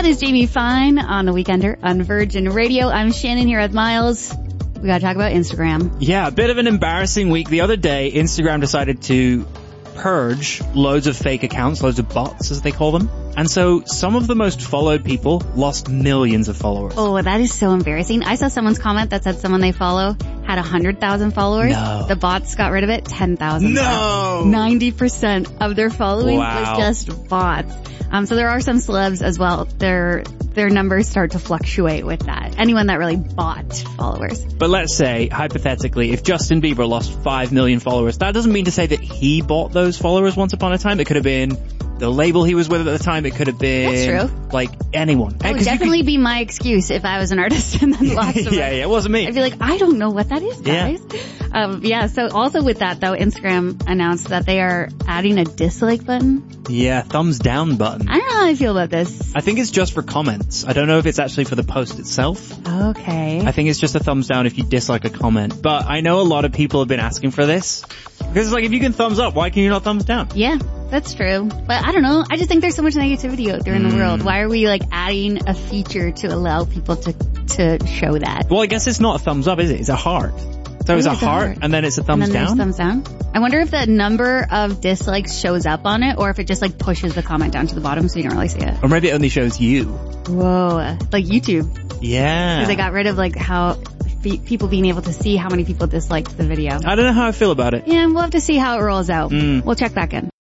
is Jamie Fine on The Weekender on Virgin Radio. I'm Shannon here with Miles. We gotta talk about Instagram. Yeah, a bit of an embarrassing week. The other day, Instagram decided to purge loads of fake accounts, loads of bots as they call them. And so some of the most followed people lost millions of followers. Oh, that is so embarrassing. I saw someone's comment that said someone they follow had 100,000 followers. No. The bots got rid of it, 10,000. No! 90% of their following Wow. was just bots. So there are some celebs as well. Their numbers start to fluctuate with that. Anyone that really bought followers. But let's say, hypothetically, if Justin Bieber lost 5 million followers, that doesn't mean to say that he bought those followers once upon a time. It could have been the label he was with at the time. It could have been... That's true. Like, anyone. That would definitely be my excuse if I was an artist and then lost them. Yeah, it wasn't me. I'd be like, I don't know what that is, guys. So also with that though, Instagram announced that they are adding a dislike button. Yeah, thumbs down button. I don't know how I feel about this. I think it's just for comments. I don't know if it's actually for the post itself. Okay. I think it's just a thumbs down if you dislike a comment. But I know a lot of people have been asking for this. Because it's like, if you can thumbs up, why can you not thumbs down? Yeah, that's true. But I don't know. I just think there's so much negativity out there in the world. Why are we like adding a feature to allow people to show that? Well, I guess it's not a thumbs up, is it? It's a heart. So it's a heart, and then it's a thumbs and then down? There's thumbs down. I wonder if the number of dislikes shows up on it, or if it just like pushes the comment down to the bottom so you don't really see it. Or maybe it only shows you. Whoa. Like YouTube. Yeah. Because they got rid of like how people being able to see how many people disliked the video. I don't know how I feel about it. Yeah, we'll have to see how it rolls out. We'll check back in.